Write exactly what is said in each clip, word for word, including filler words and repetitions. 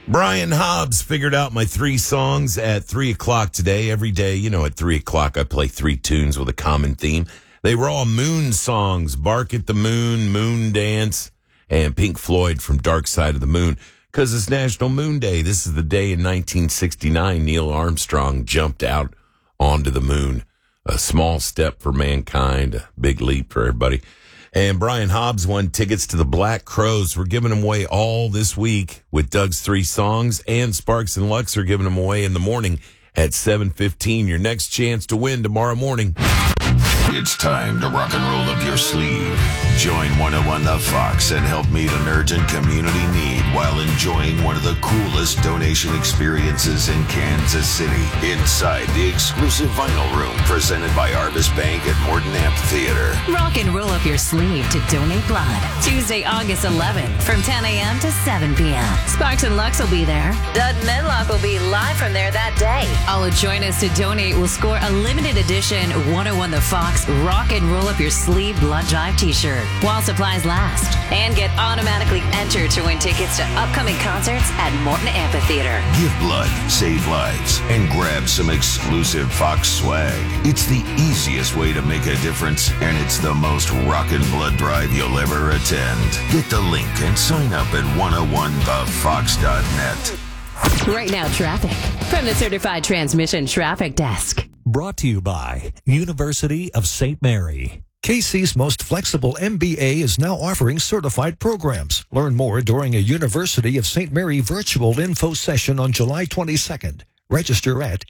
Brian Hobbs figured out my three songs at three o'clock today. Every day, you know, at three o'clock, I play three tunes with a common theme. They were all Moon songs, Bark at the Moon, Moon Dance, and Pink Floyd from Dark Side of the Moon. Because it's National Moon Day. This is the day in nineteen sixty-nine Neil Armstrong jumped out onto the moon. A small step for mankind, a big leap for everybody. And Brian Hobbs won tickets to the Black Crowes. We're giving them away all this week with Doug's three songs, and Sparks and Lux are giving them away in the morning at seven fifteen. Your next chance to win tomorrow morning. It's time to rock and roll up your sleeve. Join one oh one The Fox and help meet an urgent community need while enjoying one of the coolest donation experiences in Kansas City inside the exclusive Vinyl Room presented by Arvis Bank at Morton Amphitheater. Rock and roll up your sleeve to donate blood. Tuesday, August eleventh from ten a.m. to seven p.m. Sparks and Lux will be there. Doug Medlock will be live from there that day. All who join us to donate will score a limited edition one oh one The Fox Rock and Roll Up Your Sleeve Blood Drive t-shirt while supplies last, and get automatically entered to win tickets to upcoming concerts at Morton Amphitheater. Give blood, save lives, and grab some exclusive Fox swag. It's the easiest way to make a difference, and it's the most rockin' blood drive you'll ever attend. Get the link and sign up at one oh one the fox dot net. Right now, traffic from the Certified Transmission Traffic Desk. Brought to you by University of Saint Mary. K C's most flexible M B A is now offering certified programs. Learn more during a University of Saint Mary virtual info session on July twenty-second. Register at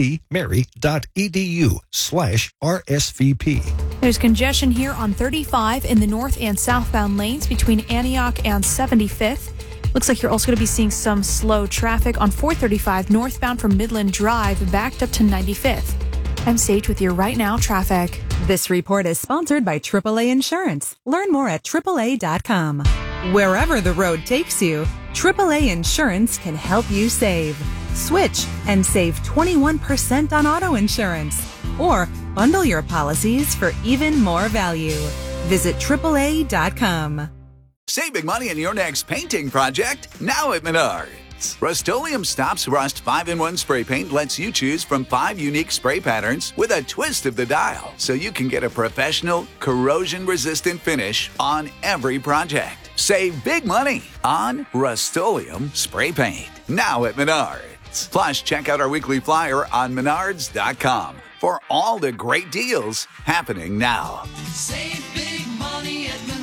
stmary.edu slash RSVP. There's congestion here on thirty-five in the north and southbound lanes between Antioch and seventy-fifth. Looks like you're also going to be seeing some slow traffic on four thirty-five northbound from Midland Drive backed up to ninety-fifth. I'm Sage with your Right Now traffic. This report is sponsored by triple A Insurance. Learn more at triple A dot com. Wherever the road takes you, triple A Insurance can help you save. Switch and save twenty-one percent on auto insurance. Or bundle your policies for even more value. Visit triple A dot com. Save big money on your next painting project now at Menards. Rust-Oleum Stops Rust five in one spray paint lets you choose from five unique spray patterns with a twist of the dial, so you can get a professional, corrosion-resistant finish on every project. Save big money on Rust-Oleum spray paint now at Menards. Plus, check out our weekly flyer on menards dot com for all the great deals happening now. Save big money at Menards.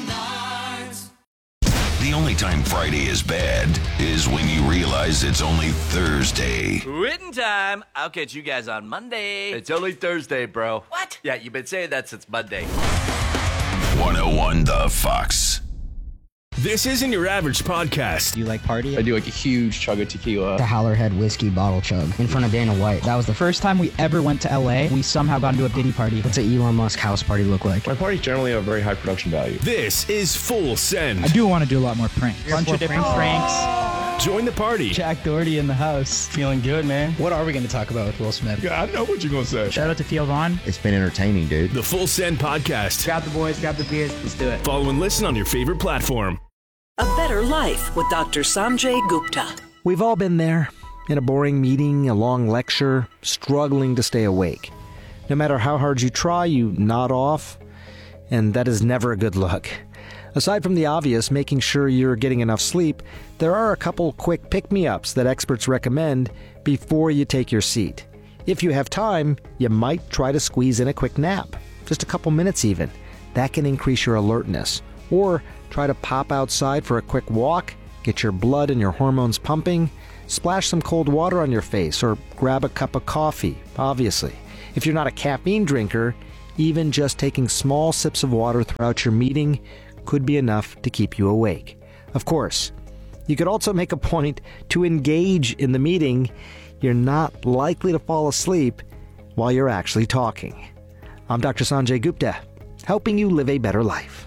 The only time Friday is bad is when you realize it's only Thursday. Quitting time. I'll catch you guys on Monday. It's only Thursday, bro. What? Yeah, you've been saying that since Monday. one oh one The Fox. This isn't your average podcast. Do you like party? I do like a huge chug of tequila. The Howlerhead whiskey bottle chug in front of Dana White. That was the first time we ever went to L A. We somehow got into a Diddy party. What's an Elon Musk house party look like? My parties generally have very high production value. This is Full Send. I do want to do a lot more pranks. A bunch of different pranks. Join the party. Jack Doherty in the house. Feeling good, man. What are we going to talk about with Will Smith? Yeah, I know what you're going to say. Shout out to Theo Vaughn. It's been entertaining, dude. The Full Send podcast. Grab the boys, grab the beers. Let's do it. Follow and listen on your favorite platform. A Better Life with Doctor Sanjay Gupta. We've all been there, in a boring meeting, a long lecture, struggling to stay awake. No matter how hard you try, you nod off, and that is never a good look. Aside from the obvious, making sure you're getting enough sleep, there are a couple quick pick-me-ups that experts recommend before you take your seat. If you have time, you might try to squeeze in a quick nap, just a couple minutes even. That can increase your alertness. Or try to pop outside for a quick walk, get your blood and your hormones pumping, splash some cold water on your face, or grab a cup of coffee, obviously. If you're not a caffeine drinker, even just taking small sips of water throughout your meeting could be enough to keep you awake. Of course, you could also make a point to engage in the meeting. You're not likely to fall asleep while you're actually talking. I'm Doctor Sanjay Gupta, helping you live a better life.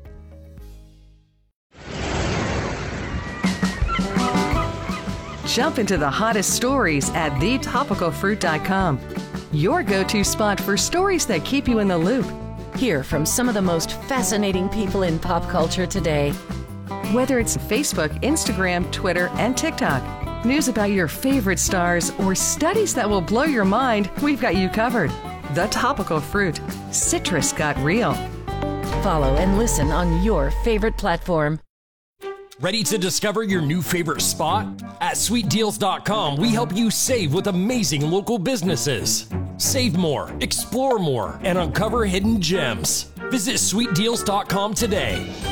Jump into the hottest stories at the topical fruit dot com. Your go-to spot for stories that keep you in the loop. Hear from some of the most fascinating people in pop culture today. Whether it's Facebook, Instagram, Twitter, and TikTok, News about your favorite stars, or studies that will blow your mind, we've got you covered. The Topical Fruit. Citrus got real. Follow and listen on your favorite platform. Ready to discover your new favorite spot? At sweet deals dot com, we help you save with amazing local businesses. Save more, explore more, and uncover hidden gems. Visit sweet deals dot com today.